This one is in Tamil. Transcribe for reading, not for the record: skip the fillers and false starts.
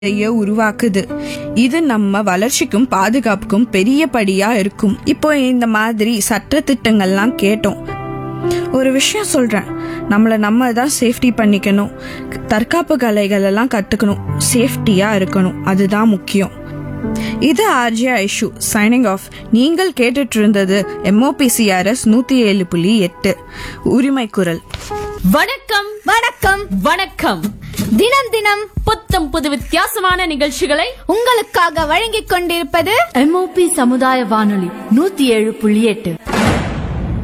உருவாக்குது. இது நம்ம வளர்ச்சிக்கும் பாதுகாப்புக்கும் பெரிய படியா இருக்கும். இப்போ இந்த மாதிரி சட்ட திட்டங்கள்லாம் கேட்டோம். ஒரு விஷயம் சொல்றேன், நம்ம தான் சேஃப்டி பண்ணிக்கணும். தற்காப்பு கலைகள் எல்லாம் கத்துக்கணும். சேஃப்டியா இருக்கணும், அதுதான் முக்கியம். இது ஆர்ஜே ஐஷு சைனிங் ஆஃப். நீங்கள் கேட்டுட்டு இருந்தது MOPCRS 107.8 உரிமை குரல். வணக்கம் வணக்கம் வணக்கம். தினம் தினம் புத்தம் புது வித்தியாசமான நிகழ்ச்சிகளை உங்களுக்காக வழங்கிக் கொண்டிருப்பது MOP சமுதாய வானொலி 107.8.